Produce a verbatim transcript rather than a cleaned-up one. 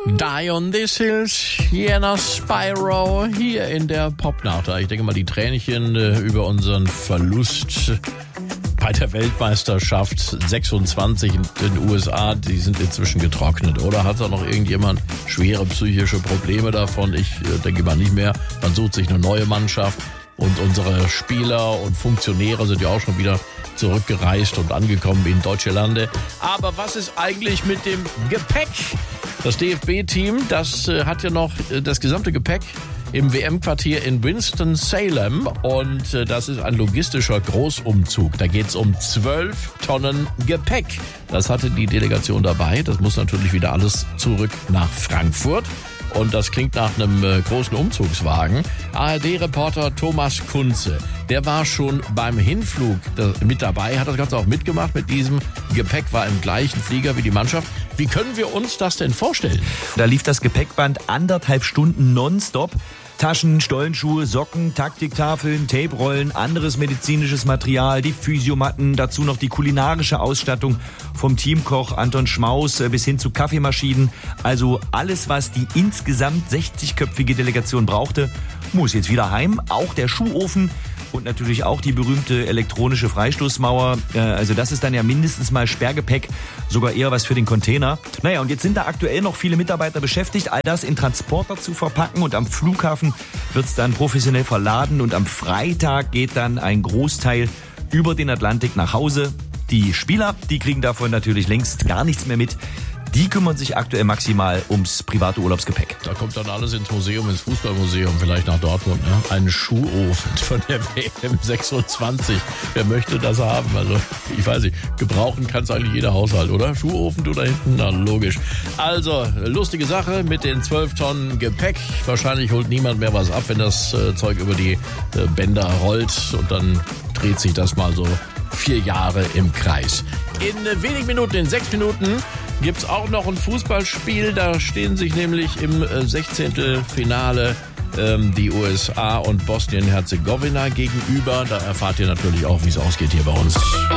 Die on This Hills, Jena Spyro, hier in der Popnacht. Ich denke mal, die Tränchen äh, über unseren Verlust bei der Weltmeisterschaft sechsundzwanzig in den U S A, die sind inzwischen getrocknet, oder? Hat da noch irgendjemand schwere psychische Probleme davon? Ich äh, denke mal nicht mehr. Man sucht sich eine neue Mannschaft und unsere Spieler und Funktionäre sind ja auch schon wieder zurückgereist und angekommen in deutsche Lande. Aber was ist eigentlich mit dem Gepäck? Das D F B-Team, das äh, hat ja noch äh, das gesamte Gepäck im W M-Quartier in Winston-Salem und äh, das ist ein logistischer Großumzug. Da geht es um zwölf Tonnen Gepäck. Das hatte die Delegation dabei. Das muss natürlich wieder alles zurück nach Frankfurt. Und das klingt nach einem äh, großen Umzugswagen. A R D-Reporter Thomas Kunze, der war schon beim Hinflug mit dabei, hat das Ganze auch mitgemacht mit diesem Gepäck, war im gleichen Flieger wie die Mannschaft. Wie können wir uns das denn vorstellen? Da lief das Gepäckband anderthalb Stunden nonstop. Taschen, Stollenschuhe, Socken, Taktiktafeln, Taperollen, anderes medizinisches Material, die Physiomatten, dazu noch die kulinarische Ausstattung vom Teamkoch Anton Schmaus bis hin zu Kaffeemaschinen. Also alles, was die insgesamt sechzigköpfige Delegation brauchte, muss jetzt wieder heim. Auch der Schuhofen und natürlich auch die berühmte elektronische Freistoßmauer. Also das ist dann ja mindestens mal Sperrgepäck, sogar eher was für den Container. Naja, und jetzt sind da aktuell noch viele Mitarbeiter beschäftigt, all das in Transporter zu verpacken. Und am Flughafen wird es dann professionell verladen. Und am Freitag geht dann ein Großteil über den Atlantik nach Hause. Die Spieler, die kriegen davon natürlich längst gar nichts mehr mit. Die kümmern sich aktuell maximal ums private Urlaubsgepäck. Da kommt dann alles ins Museum, ins Fußballmuseum, vielleicht nach Dortmund. Ne? Ein Schuhofen von der W M sechsundzwanzig. Wer möchte das haben? Also ich weiß nicht, gebrauchen kann es eigentlich jeder Haushalt, oder? Schuhofen, du da hinten? Na logisch. Also, lustige Sache mit den zwölf Tonnen Gepäck. Wahrscheinlich holt niemand mehr was ab, wenn das äh, Zeug über die äh, Bänder rollt. Und dann dreht sich das mal so vier Jahre im Kreis. In äh, wenigen Minuten, in sechs Minuten, gibt's auch noch ein Fußballspiel. Da stehen sich nämlich im äh, Sechzehntelfinale ähm, die U S A und Bosnien-Herzegowina gegenüber. Da erfahrt ihr natürlich auch, wie es ausgeht hier bei uns.